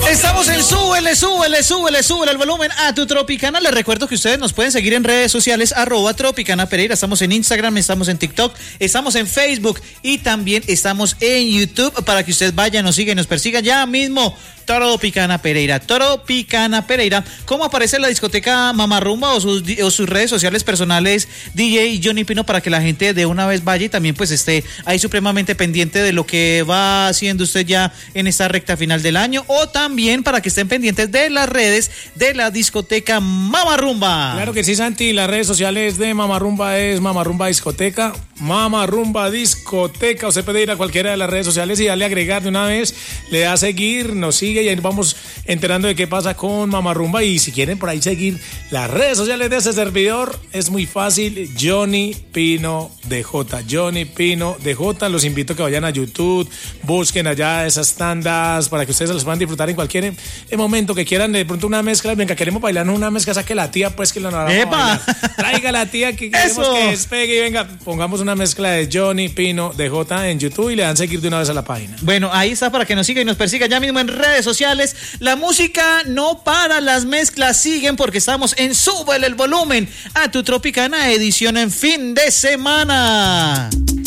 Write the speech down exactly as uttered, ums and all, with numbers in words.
Estamos en súbele, súbele, súbele, súbele el volumen a tu Tropicana. Les recuerdo que ustedes nos pueden seguir en redes sociales, arroba Tropicana Pereira. Estamos en Instagram, estamos en TikTok, estamos en Facebook y también estamos en YouTube para que usted vaya, nos siga y nos persiga ya mismo. Tropicana Pereira, Tropicana Pereira. ¿Cómo aparece en la discoteca Mamarrumba o sus, o sus redes sociales personales D J Johnny Pino para que la gente de una vez vaya y también pues esté ahí supremamente pendiente de lo que va haciendo usted ya en esta recta final del año, o también para que estén pendientes de las redes de la discoteca Mamarrumba? Claro que sí, Santi, las redes sociales de Mamarrumba es Mamarrumba Discoteca, Mamarrumba Discoteca. Usted puede ir a cualquiera de las redes sociales y darle a agregar de una vez, le da a seguir, nos sigue y ahí vamos enterando de qué pasa con Mamarrumba. Y si quieren por ahí seguir las redes sociales de ese servidor, es muy fácil, Johnny Pino D J, Johnny Pino D J. Los invito a que vayan a YouTube, busquen allá esas tandas para que ustedes las puedan disfrutar en cualquier momento que quieran. De pronto una mezcla, venga, queremos bailar una mezcla, saque la tía, pues que lo vamos a bailar. Traiga la tía que queremos Eso. que despegue y venga, pongamos una mezcla de Johnny Pino D J en YouTube y le dan seguir de una vez a la página. Bueno, ahí está para que nos siga y nos persiga ya mismo en redes sociales. La música no para, las mezclas siguen porque estamos en Súbele el Volumen a tu Tropicana, edición en fin de semana.